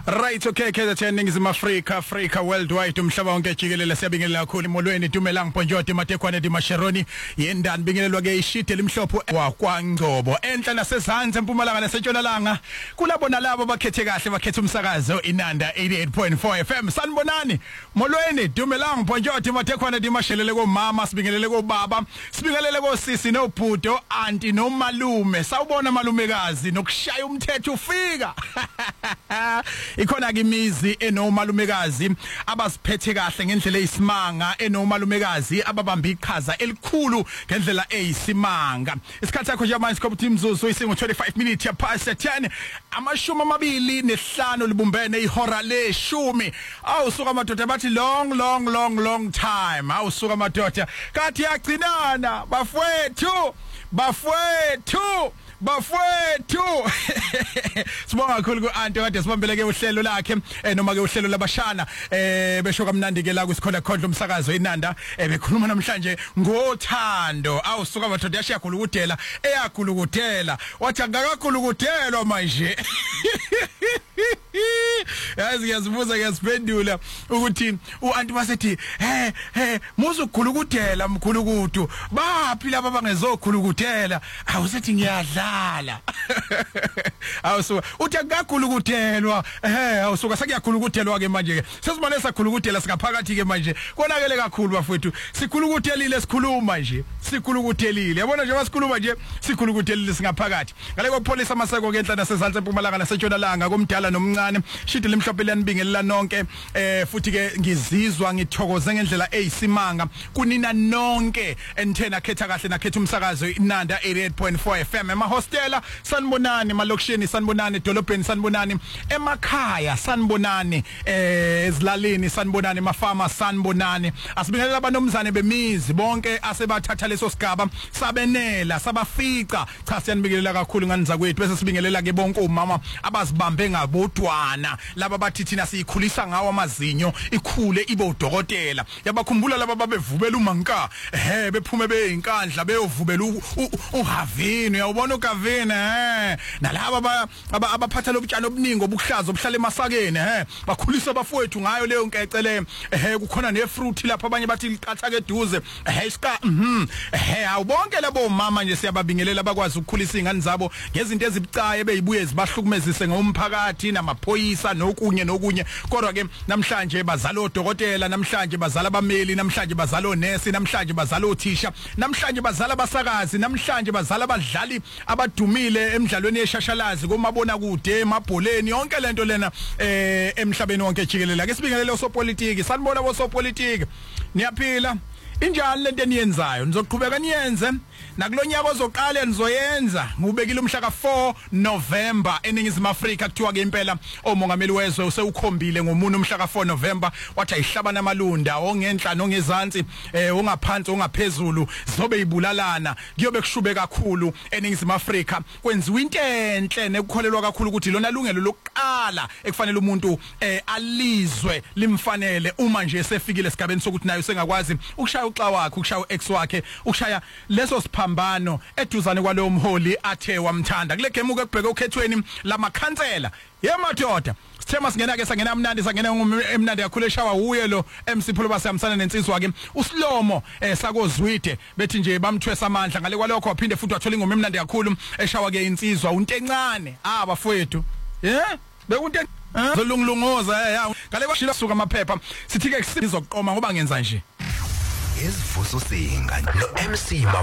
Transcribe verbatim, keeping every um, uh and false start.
Right, okay, ke the Ningizimu Africa, Africa worldwide umhlaba wonke jikelele siyabingelela kakhulu emolweni Dumelang Ponjoti Matekwane di Masheroni yendani bingelelwa ke ishite limhlopho kwaNgcobo enhla nasezantsi empumalanga nasentshonalanga kulabo nalabo bakhethe kahle bakhethe umsakazo Inanda eighty-eight point four F M sanibonani molweni Dumelang Ponjoti Matekwane di Mashelele ko mama sibingelele ko baba sibingelele ko sisi nobhudo auntie nomalume sawubona malumekazi nokushaya umthetho ufika ikhona ke imizi enomalumekazi abasiphethe kahle ngendlela eyisimanga enomalumekazi ababamba iqhaza elikhulu ngendlela eyisimanga isikhathi sakho nje manje sikhoba imzuzu isingo twenty-five minutes ya past ten amashumi amabili nesihlanu libumbene ihora leshumi awusuka amadoda bathi long long long long time awusuka amadoda kathi yagcinana bafowethu bafowethu bafowethu sibonga kakhulu ku auntie kade sibambeleke uhlelo lakhe noma ke uhlelo labashana eh besho kamnandi ke la kusikhona khondlo umsakazo Inanda bekhuluma namhlanje ngothando awusuka abathoda yashiyakhulukudela eyakhulukudela wathi akakakhulukudelwa manje yazi ngiyazibuza ngiyasiphendula ukuthi uanti basethi he he muzukhulukudela mkhulukudu baphi laba bangezokhulukudela awusethi ngiyadlala awusuka uthi akakhulukudelwa he awusuka sakuyakhulukudelwa ke manje ke sesibone sakhulukudela singaphakathi ke manje konakele kakhulu bafowethu sikhulukudelile sikhuluma nje sikhulukudelile yabona nje masikhuluma nje sikhulukudelile singaphakathi ngale kopholisa amaseko ke enhla nasezantsi empumalanga nasentshonalanga komdala nomncane shidi limhlophe lanibingelela nonke eh futhi ke ngizizwa ngithokoze ngendlela eyisimanga kunina nonke enthena khetha kahle nakhetha umsakazo Inanda eighty-eight point four F M ema hostela sanibonani malokishini sanibonani edolobheni sanibonani emakhaya sanibonani eh ezilalini sanibonani emafama sanibonani asibingelela abanomzane bemizi bonke asebathatha leso sigaba sabenela sabafica cha siyanibingelela kakhulu nganiza kwethu bese sibingelela ke bonke umama abazibambe ngabodwana laba bathi thina siyikhulisa ngawo amazinyo ikhule ibe udokotela yabakhumbula laba babevubela umanka ehe bephume beyinkandla beyovubela uhavini uyabona uGavini eh nalaba abaphatha lobutshana obuningi obuhlaza obuhlala emasakeni eh bakhulisa abafowethu ngayo leyo nkecele eh kukhona nefruit lapha abanye bathi liqatha ke duze eh iska mhm eh awubonke labo mama nje siyababingelela bakwazi ukukhulisa ingane zabo ngezinto ezibucaye beyibuye zibahlukumezise ngomphakathi namaphoyisa nokunye nokunye kodwa ke namhlanje bazala odokotela namhlanje bazala abameli namhlanje bazala onesi namhlanje bazala othisha namhlanje bazala abasakazi namhlanje bazala abadlali abadumile emidlalweni yeshashalazi komabona kude emabholeni yonke lento lena eh emhlabeni wonke jikelele ake sibingelele osopolitiki sanibona bosopolitiki niyaphila injani lento eniyenzayo nizoqhubeka niyenze nakulonyaka ozoqala nizoyenza ngubekile umhla ka four November eningizimu Afrika kuthiwa ke impela omongameli wezwe usewukhombile ngomuntu umhla ka four November wathi ayihlabana amalunda ongenhla nongezantsi eh ongaphansi ongaphezulu zobe ibulalana kuyobe kushube kakhulu eningizimu Afrika kwenziwa into enhle nekukholelwa kakhulu ukuthi lona lungelo lokuqala ekufanele umuntu eh alizwe limfanele uma nje esefikile esigabeni sokuthi nayo sengakwazi ukushaya uxa wakhe ukushaya uex wakhe ukushaya leso siphambano eduzane kwalowo mholi athe wamthanda kule game ukubheka ukhethweni lamakhansela yemadoda sithema singena ke sangena amnandi sangena emnandi yakhulu eshawa uye lo M C Pholo basihambisana nensizwa wake uSlomo eh sakozwide bethi nje bamthwesa amandla ngale kwalokho waphinde futhi wathola ingoma emnandi yakhulu eshawa ke insizwa unto encane ah bafowethu eh bekunto zolungilungoza ya ngale kwashila suka amaphepha sithi ke sizoqoma ngoba ngenza nje isivuso singa no M C